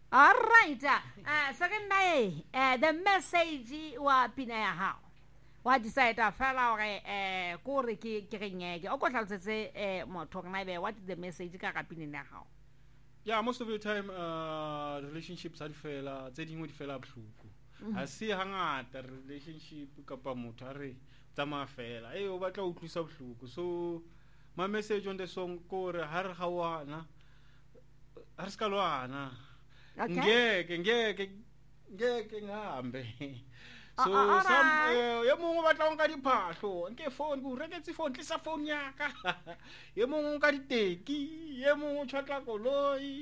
All right. Second day, the message wa pina ya hao. Wa decide fela hore kore ke rengeke. O go tlhalosetse motho na be what is the message ka ga pina ya hao? Yeah, most of the time relationships are fela tse dingwe di fela bohloko. Ha se hangata relationship kapa motho a re tsama fela. O batla o tlusa bohloko. So my message on the song kore ha re gawana ha re ska lwana. Ngeke ngambe. So some ye mongwe batla nka diphahlo nke phone go reketse phone tlisa phone yaka ye mongwe nka diteki ye mongwe tshwatla koloi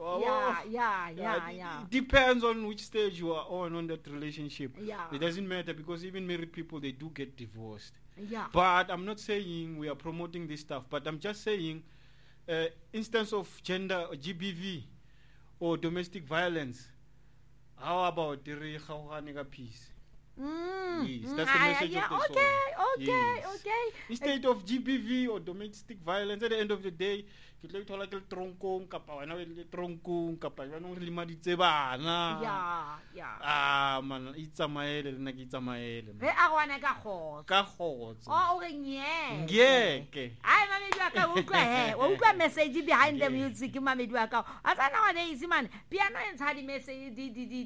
yeah depends on which stage you are on that relationship. Yeah. It doesn't matter because even married people, they do get divorced. Yeah. But I'm not saying we are promoting this stuff, but I'm just saying instance of gender GBV or domestic violence, how about the peace? Yes, that's the message of the song. Okay. Instead of GBV or domestic violence, at the end of the day, ke tlo thola ke tronkong kapa wena le tronkong kapa wena re limaditse bana. Yeah. Man itsamaele le nna ke itsamaele. Re a gwana ka khotso. O re ngeke. Ngeke. Ai mamedi wa ka o utlwa message behind the music mamedi wa ka. Atsana wa ne isi man. Piano e ntsha di message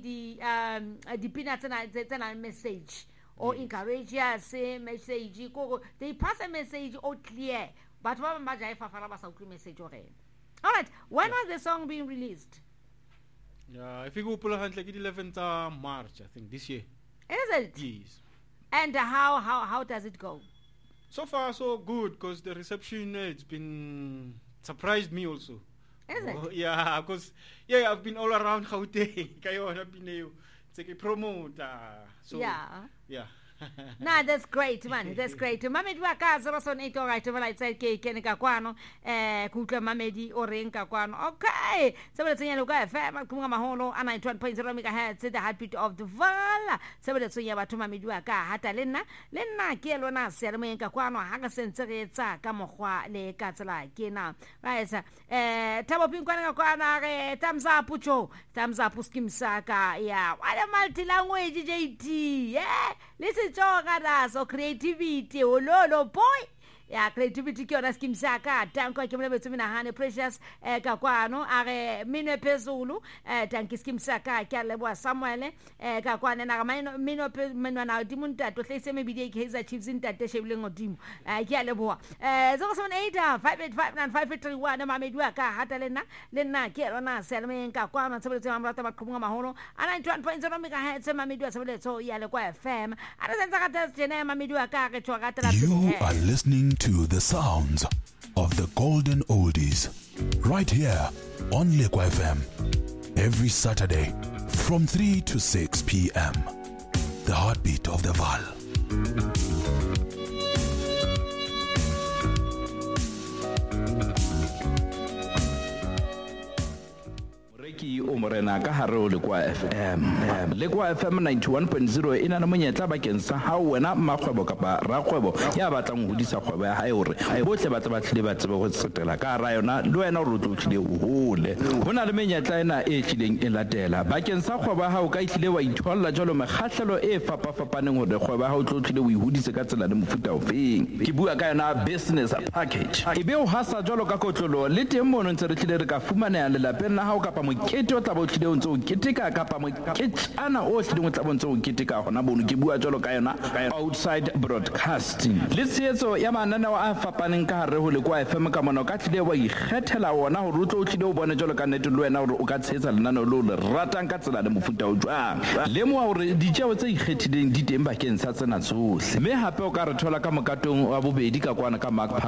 di pina tsena message or encourage us message go they pass a message out clear but ba ba ja ifafara ba sa utlwe message ore. All right, when was the song being released? Yeah, if you go pull handle ke 11th March, I think this year. Is it? Yes. And how does it go? So far so good because the reception it's been surprised me also. Is it? Yeah, because I've been all around Gauteng. I've been take a promote. So yeah. Nah, that's great, man. That's great. Mamedi wa ka 078 all right. Well, I said ke ne ka kwano kutla mamedi o reng ka kwano. Okay. Sebele tsenya lo ka FM kuma maholo a 91.0 MHz the heartbeat of the Val. Sebele tsenya batho mamedi wa ka hata le nna ke lona se le moeng ka kwano ha ka sentse re tsa ka mogwa le ka tsela ke na. Right. Tabo pinkwana ka kwana re thumbs up skim saka. Yeah. Wale multi language JT. Yeah. Listen so creativity ololo boy ya creativity ke yona skim saka tanko ke mole betso mina hane precious ka kwano are mino pezulu tanki skim saka ke leboa Samuel ka kwana na mino menwana dimunta to hlese mebidi ke heza chiefs intate shebile ngodimo ke leboa 07858595331 mamedi wa ka hata le nna ke lona selmen ka kwana tsebetse mamrata maqhubunga maholo ana 91.0 MHz mamedi wa tsebetso ya le kwa FM ana senza ka test jena mamedi wa ka re tshwa ka tela. You are listening to the sounds of the golden oldies right here on Lekwa FM every Saturday from 3 to 6 p.m. The heartbeat of the Val. O morena ka hare o Lekwa FM Lekwa FM 91.0 ina na monyetla bakeng sa ha wena makgwebo kapa rakgwebo ya batlang ho hodisa kgwebo ya hae hore botle ba tlile ba tsebe go tsetela ka ra yona le wena o tlile o hole hona le menyetla ena e tlileng e latela bakeng sa kgwebo ya hao ka tlile wa itholla jalo mekgahlelo e fapafapaneng hore kgwebo ya hao tlile o hodise ka tsela le mofuta ofeng ke bua ka yona business package ebe o hasa jalo ka kotlolo le teng mono ntse re tlile re ka fumana le lapeng la hao kapa mokete o tla bo tlile o ntse o keteka kapa moketana o tlile o tla bo ntse o keteka gona bono ke bua jalo ka yona outside broadcasting le tsetso ya mananeo a fapaneng ka hare ho Lekwa FM ka mona ka tlile wa ikgethela wona hore o tlile o bone jalo ka nnete le wena hore o ka tshetsa lenaneo le ratang ka tsela le mofuta o jwang le mo hore ditjeo tse ikgethileng di teng bakeng sa tsena tsohle mme hape o ka re thola ka mokatong wa bobedi ka kwana ka Mark